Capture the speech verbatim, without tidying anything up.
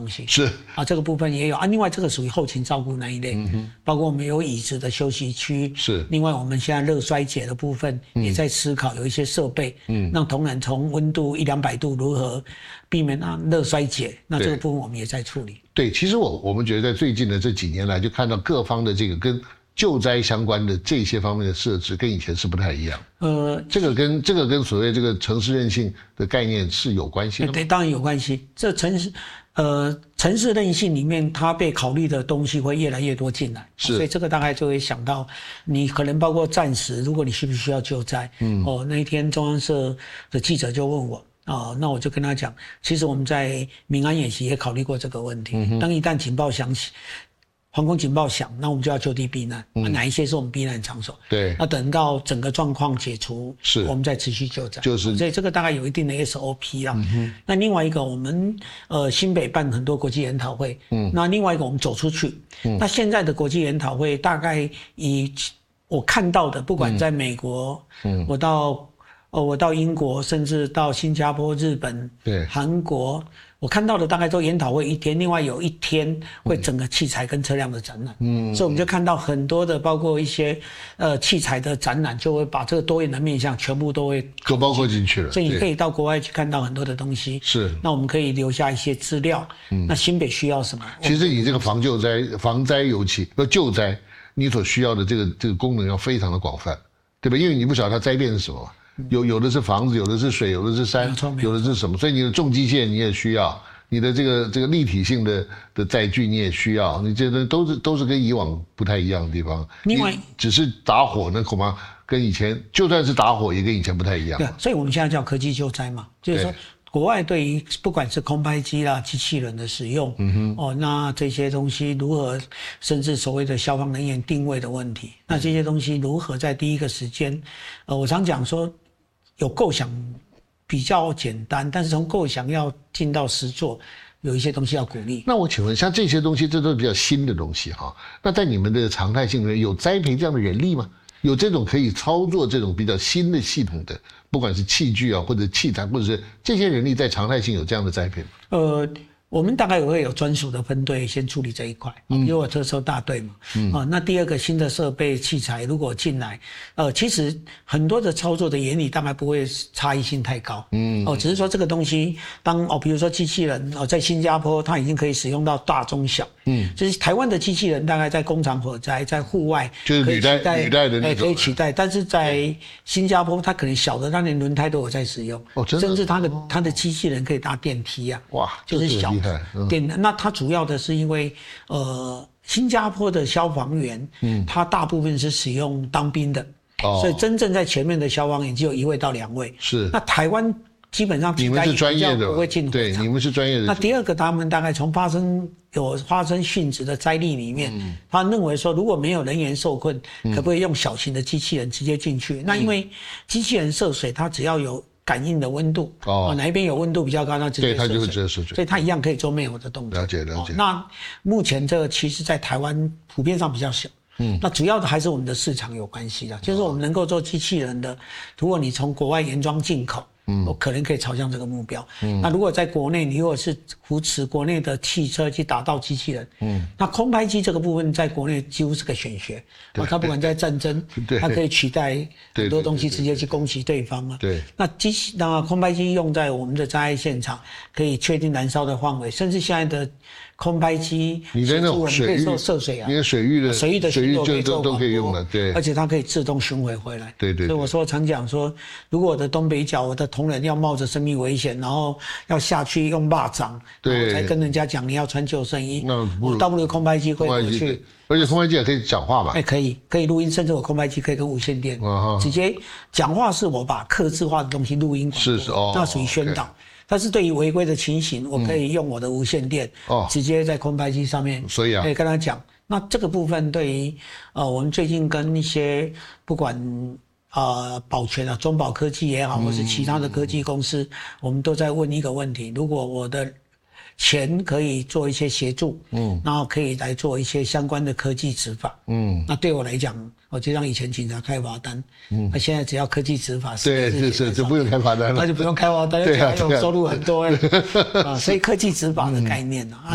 东西。 是啊，这个部分也有啊。另外，这个属于后勤照顾那一类，嗯、包括我们有椅子的休息区。 是。 另外，我们现在热衰竭的部分也在思考，有一些设备，嗯，让同仁从温度一两百度如何避免啊热衰竭。那这个部分我们也在处理。 对，其实我我们觉得在最近的这几年来，就看到各方的这个跟救灾相关的这些方面的设置，跟以前是不太一样。呃，这个跟这个跟所谓这个城市韧性的概念是有关系的吗？ 对，当然有关系。这城市，呃，城市韧性里面，它被考虑的东西会越来越多进来， 是， 所以这个大概就会想到，你可能包括暂时，如果你需不需要救灾，嗯，哦，那一天中央社的记者就问我。哦，那我就跟他讲，其实我们在民安演习也考虑过这个问题。嗯、当一旦警报响起，防空警报响，那我们就要就地避难。嗯、哪一些是我们避难场所？ 对。 那等到整个状况解除， 是， 我们再持续救灾。 就是， 所以这个大概有一定的 S O P 啊。嗯、那另外一个，我们呃新北办很多国际研讨会。嗯。那另外一个，我们走出去。嗯。那现在的国际研讨会，大概以我看到的，不管在美国，嗯，我到。哦，我到英国，甚至到新加坡、日本、 对韩国，我看到的大概都研讨会一天，另外有一天会整个器材跟车辆的展览。嗯，所以我们就看到很多的，包括一些呃器材的展览，就会把这个多元的面向全部都会都包括进去了。 所以你可以到国外去看到很多的东西。 是， 那我们可以留下一些资料。嗯，那新北需要什么？ 其实你这个防救灾、防灾尤其要救灾，你所需要的这个这个功能要非常的广泛，对吧？因为你不晓得它灾变是什么。有有的是房子，有的是水，有的是山，有的是什么？所以你的重机械你也需要，你的这个这个立体性的的载具你也需要，你这都是都是跟以往不太一样的地方。 另外， 只是打火那恐怕跟以前，就算是打火也跟以前不太一样。 对，所以我们现在叫科技救灾嘛，就是说。国外对于不管是空拍机啦、机器人的使用，嗯哼，哦，那这些东西如何，甚至所谓的消防人员定位的问题，那这些东西如何在第一个时间，呃，我常讲说，有构想比较简单，但是从构想要进到实作，有一些东西要鼓励。 那我请问，像这些东西，这都是比较新的东西哈。那在你们的常态性里面，有栽培这样的人力吗？有这种可以操作这种比较新的系统的，不管是器具啊，或者器材，或者是这些人力在常态性有这样的栽培吗？ 呃，我们大概也会有专属的分队先处理这一块，嗯，因为我特搜大队嘛，嗯，啊，那第二个新的设备器材如果进来，呃，其实很多的操作的原理大概不会差异性太高，嗯，哦，只是说这个东西，当哦，比如说机器人哦，在新加坡它已经可以使用到大中小，嗯，就是台湾的机器人大概在工厂火灾、在户外就是履带履带的那种， 可以取代，但是在新加坡它可能小的，它连轮胎都有在使用， 哦，真的， 甚至它的它的机器人可以搭电梯啊， 哇， 就是小。 嗯、 电那它主要的是因为呃新加坡的消防员，嗯，他大部分是使用当兵的，哦，所以真正在前面的消防员只有一位到两位。 是。 那台湾基本上你们是专业的， 不会进火场， 对，你们是专业的。 那第二个，他们大概从发生有发生殉职的灾例里面，嗯，他认为说如果没有人员受困，嗯，可不可以用小型的机器人直接进去？嗯，那因为机器人涉水，它只要有感应的温度，哦，哪一边有温度比较高，那直接对它就会直接涉水， 所以它一样可以做灭火的动作。 了解了解。 哦，那目前这个其实在台湾普遍上比较小，嗯，那主要的还是我们的市场有关系的，就是我们能够做机器人的，如果你从国外原装进口。嗯，我可能可以朝向这个目标。嗯，那如果在国内，你如果是扶持国内的汽车去打造机器人，嗯，那空拍机这个部分在国内几乎是个显学。啊，它不管在战争，它可以取代很多东西，直接去攻击对方啊。 对。 那机器，那空拍机用在我们的灾害现场，可以确定燃烧的范围，甚至现在的空拍机， 你的那种水域涉水啊， 你的水域的水域的水域就都都可以用了，对。 而且它可以自动巡回回来。 对 对, 对。 所以我说常讲说，如果我的东北角，我的同仁要冒着生命危险，然后要下去用蚂蚱，然后才跟人家讲你要穿救生衣。 那我倒不如空拍机会回去。 而且空拍机也可以讲话吧？ 哎，可以，可以录音，甚至我空拍机可以跟无线电，哦，直接讲话是我把客制化的东西录音广播， 是是哦， 那属于宣导。Okay. 但是对于违规的情形，我可以用我的无线电，嗯，直接在空拍机上面， 所以啊， 可以跟他讲。那这个部分对于呃，我们最近跟一些不管呃保全啊，中保科技也好，或是其他的科技公司，嗯，我们都在问一个问题：如果我的钱可以做一些协助，嗯，然后可以来做一些相关的科技执法，嗯，那对我来讲，我就让以前警察开罚单，嗯，那现在只要科技执法， 对，是是，就不用开罚单了， 那就不用开罚单，对啊，有收入很多啊，所以科技执法的概念啊，